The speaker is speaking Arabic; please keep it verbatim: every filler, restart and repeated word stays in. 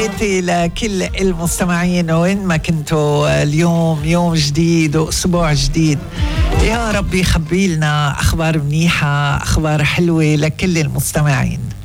تحياتي لكل المستمعين وين ما كنتوا. اليوم يوم جديد وأسبوع جديد، يا رب يخبي لنا أخبار منيحة، أخبار حلوة لكل المستمعين.